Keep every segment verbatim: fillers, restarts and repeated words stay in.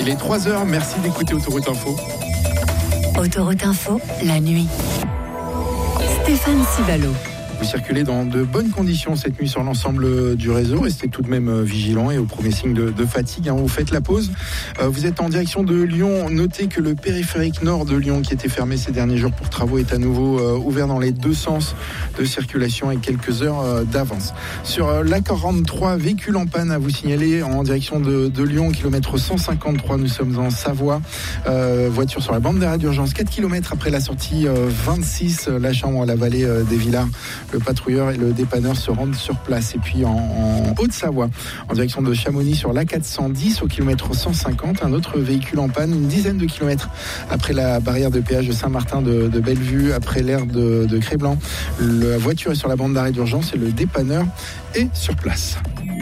Il est trois heures, merci d'écouter Autoroute Info. Autoroute Info, la nuit. Stéphane Sibalo. Vous circulez dans de bonnes conditions cette nuit sur l'ensemble du réseau. Restez tout de même vigilants et au premier signe de, de fatigue, hein, vous faites la pause. Euh, vous êtes en direction de Lyon. Notez que le périphérique nord de Lyon, qui était fermé ces derniers jours pour travaux, est à nouveau euh, ouvert dans les deux sens de circulation avec quelques heures euh, d'avance. Sur euh, l'A quarante-trois, véhicule en panne à vous signaler en direction de, de Lyon, kilomètre cent cinquante-trois. Nous sommes en Savoie. Euh, voiture sur la bande d'arrêt d'urgence, quatre kilomètres après la sortie euh, vingt-six, la Chambre à la vallée euh, des Villars. Le patrouilleur et le dépanneur se rendent sur place. Et puis en, en Haute-Savoie, en direction de Chamonix sur l'A quatre cent dix au kilomètre cent cinquante, un autre véhicule en panne, une dizaine de kilomètres après la barrière de péage de Saint-Martin de, de Bellevue, après l'aire de, de Créblanc. La voiture est sur la bande d'arrêt d'urgence et le dépanneur est sur place.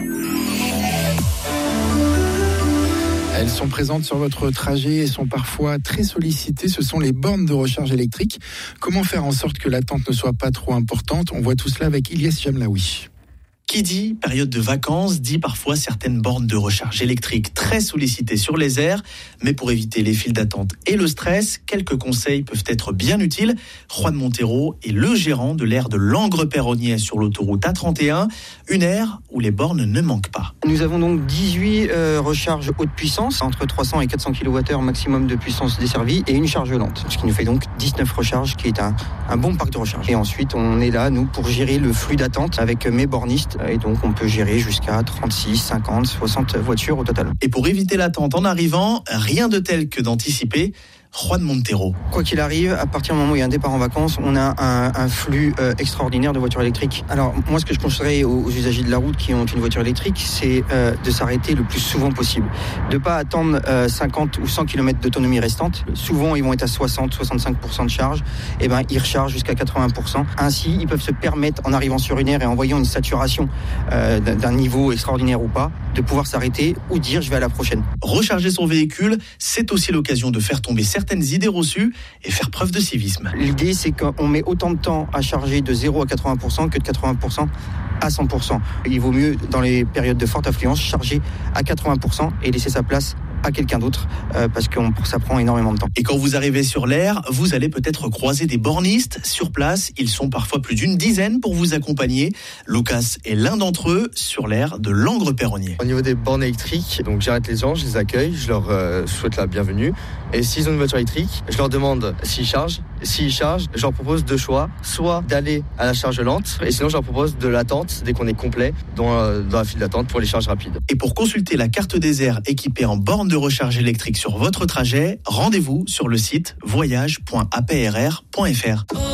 Elles sont présentes sur votre trajet et sont parfois très sollicitées. Ce sont les bornes de recharge électrique. Comment faire en sorte que l'attente ne soit pas trop importante ? On voit tout cela avec Ilyes Jamlaoui. Qui dit période de vacances dit parfois certaines bornes de recharge électrique très sollicitées sur les aires. Mais pour éviter les files d'attente et le stress, quelques conseils peuvent être bien utiles. Juan Montero est le gérant de l'aire de Langres-Perronnier sur l'autoroute A trente et un, une aire où les bornes ne manquent pas. Nous avons donc dix-huit euh, recharges haute puissance, entre trois cents et quatre cents kilowattheures maximum de puissance desservie, et une charge lente, ce qui nous fait donc dix-neuf recharges, qui est un, un bon parc de recharge. Et ensuite, on est là, nous, pour gérer le flux d'attente avec mes bornistes. Et donc, on peut gérer jusqu'à trente-six, cinquante, soixante voitures au total. Et pour éviter l'attente en arrivant, rien de tel que d'anticiper. Juan Montero. Quoi qu'il arrive, à partir du moment où il y a un départ en vacances, on a un, un flux euh, extraordinaire de voitures électriques. Alors, moi, ce que je conseillerais aux, aux usagers de la route qui ont une voiture électrique, c'est euh, de s'arrêter le plus souvent possible. De ne pas attendre euh, cinquante ou cent kilomètres d'autonomie restante. Souvent, ils vont être à soixante à soixante-cinq pour cent de charge. Et ben, ils rechargent jusqu'à quatre-vingts pour cent. Ainsi, ils peuvent se permettre, en arrivant sur une aire et en voyant une saturation euh, d'un niveau extraordinaire ou pas, de pouvoir s'arrêter ou dire je vais à la prochaine. Recharger son véhicule, c'est aussi l'occasion de faire tomber certaines idées reçues et faire preuve de civisme. L'idée, c'est qu'on met autant de temps à charger de zéro à quatre-vingts pour cent que de quatre-vingts pour cent à cent pour cent. Il vaut mieux, dans les périodes de forte affluence, charger à quatre-vingts pour cent et laisser sa place à quelqu'un d'autre euh, parce que ça prend énormément de temps. Et quand vous arrivez sur l'aire, vous allez peut-être croiser des bornistes sur place. Ils sont parfois plus d'une dizaine pour vous accompagner. Lucas est l'un d'entre eux sur l'aire de Langres-Perronnier. Au niveau des bornes électriques, donc j'arrête les gens, je les accueille, je leur euh, souhaite la bienvenue. Et s'ils ont une voiture électrique, je leur demande s'ils chargent. S'ils chargent, je leur propose deux choix, soit d'aller à la charge lente, et sinon je leur propose de l'attente dès qu'on est complet dans, euh, dans la file d'attente pour les charges rapides. Et pour consulter la carte des aires équipée en borne de recharge électrique sur votre trajet, rendez-vous sur le site voyage point a p r r point f r.